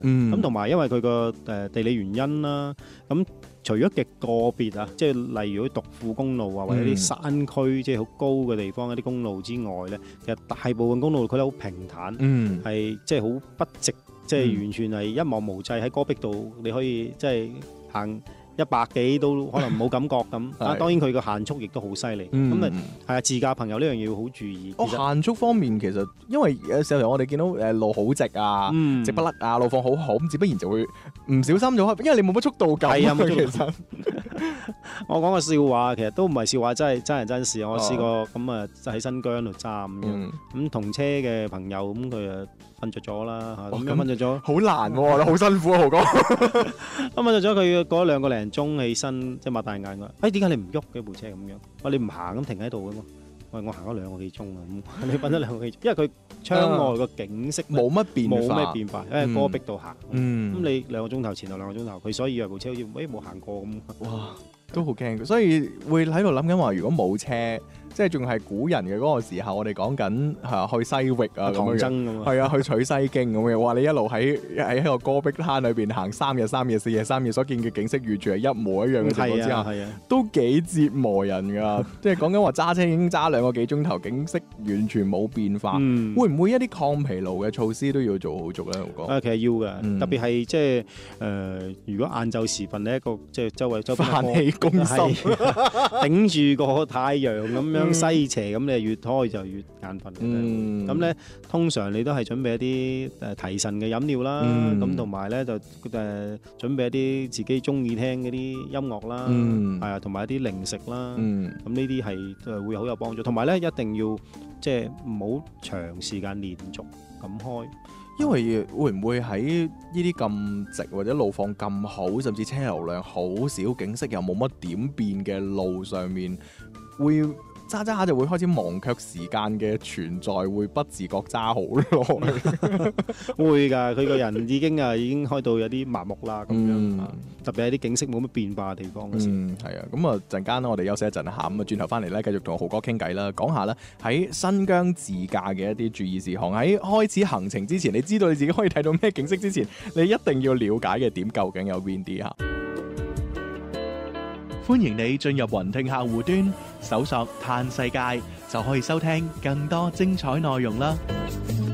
咁同埋因為佢個地理原因啦，咁除咗極個別啊，即係例如啲獨富公路啊，或者啲山區即係好高嘅地方一啲公路之外咧，其實大部分公路佢都好平坦，係即係好筆直，即係完全係一望無際喺戈壁度，你可以即係行100幾都可能冇感覺咁。啊，當然佢個限速亦都好犀利。咁係啊，自駕朋友呢樣嘢要好注意。 限速方面其實因為有時候我哋見到路好直啊，直不甩啊，路況好好，咁自不然就會唔小心咗，因為你冇乜速度感。 係啊，冇其實我講個笑話，其實都唔係笑話，真係真人真事。我試過咁啊，喺新疆度揸咁樣，咁同車嘅朋友咁佢啊瞓着咗啦嚇，咁樣瞓着咗， 好難喎，好辛苦啊，豪哥。 咁瞓着咗，佢過咗2個零鐘起身，即係擘大眼話：點解你唔喐嘅部車咁樣？我話你唔行咁停喺度嘅嘛？我行咗2個幾鐘啊！咁你瞓咗2個幾鐘，因為佢窗外個景色冇乜變化，因為戈壁度行。咁你2個鐘頭前後2個鐘頭，佢所以以為部車好似冇行過咁。 哇！都好驚，所以會喺度諗緊話，如果冇車，即係仲係古人嘅嗰個時候，我哋講緊去西域啊， 唐僧咁係啊，去取西經咁嘅。哇！你一路喺個戈壁灘裏邊行3日3夜4夜3夜，所見嘅景色完全係一模一樣嘅情況之下，都幾折磨人㗎。即係講緊話揸車已經揸2個幾鐘頭，景色完全冇變化。會唔會一啲抗疲勞嘅措施都要做好足咧？豪哥？ 其實要㗎，特別係即係如果晏晝時分呢一個即係周邊飯氣攻心， 頂住個太陽咁樣西斜，咁你越開就越眼瞓。咁咧通常你都係準備一啲提神嘅飲料啦，咁同埋咧就準備一啲自己中意聽嗰啲音樂啦，係啊，同埋一啲零食啦。咁呢啲係會好有幫助。同埋咧一定要即係唔好長時間連續咁開。 因為會唔會喺呢啲咁直或者路況咁好，甚至車流量好少，景色又冇乜點變嘅路上面，會揸揸下就會開始忘卻時間嘅存在，會不自覺揸好耐。 會㗎，佢個人已經開到有啲麻木啦咁樣。特別係啲景色冇乜變化嘅地方嘅時。 係啊，咁啊陣間我哋休息一陣下，咁啊轉頭翻嚟咧，繼續同豪哥傾偈啦，講下咧喺新疆自駕嘅一啲注意事項。喺開始行程之前，你知道你自己可以睇到咩景色之前，你一定要了解嘅點究竟有邊啲嚇？歡迎你進入雲聽客戶端，搜索嘆世界，就可以收聽更多精彩內容啦。